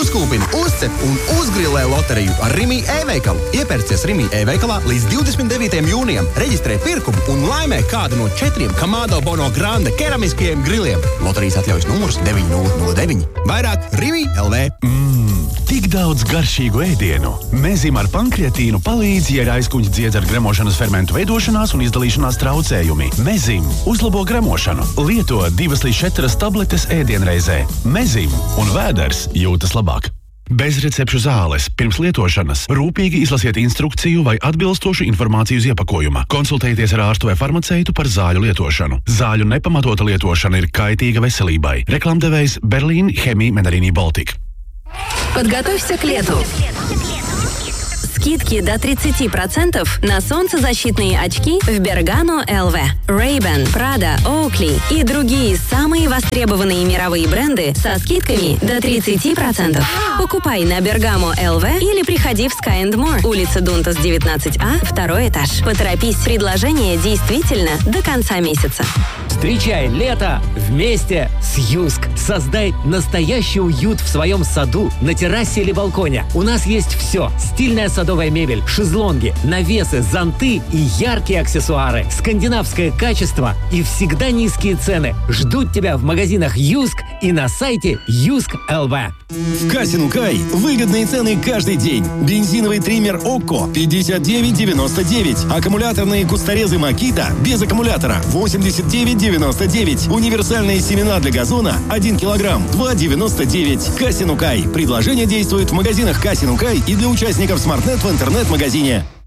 Uzkūpini, uzcep un uzgrilē loteriju ar Rimi e-veikalu. Iepērcies Rimi e-veikalā līdz 29. jūnijam, reģistrē pirkumu un laimē kādu no 4 Kamado Bono Grande keramiskajiem griliem. Loterijas atļaujas numurs 9009. Vairāk Rimi LV. Tik daudz garšīgu ēdienu. Mezim ar pankreatīnu palīdz, ja ir aizkuņa dziedz ar gremošanas fermentu veidošanās un izdalīšanās traucējumi. Mezim uzlabo gremošanu. Lieto 2 līdz 4 tabletes ēdienreizē. Mezim un vēders jūtas labāk. Bezrecepšu zāles. Pirms lietošanas rūpīgi izlasiet instrukciju vai atbilstošu informāciju uz iepakojuma. Konsultējieties ar ārstu vai farmaceitu par zāļu lietošanu. Zāļu nepamatota lietošana ir kaitīga veselībai. Reklamdevējs Berlīn Chemie Menarini Baltic. Подготовься к лету. Скидки до 30% на солнцезащитные очки в Bergamo LV. Ray-Ban, Prada, Oakley и другие самые востребованные мировые бренды со скидками до 30%. Покупай на Bergamo LV или приходи в Sky & More, улица Дунтас, 19А, 2 этаж. Поторопись, предложение действительно до конца месяца. Встречай лето вместе с Юск. Создай настоящий уют в своем саду, на террасе или балконе. У нас есть все. Стильная садовая мебель, шезлонги, навесы, зонты и яркие аксессуары. Скандинавское качество и всегда низкие цены. Ждут тебя в магазинах Юск и на сайте Юск.ЛВ. В Касинукай выгодные цены каждый день. Бензиновый триммер ОККО 59,99. Аккумуляторные кусторезы Макита без аккумулятора 89,99. Универсальные семена для газона 1 килограмм 2,99. Касинукай. Предложение действует в магазинах Касинукай и для участников SmartNet в интернет-магазине.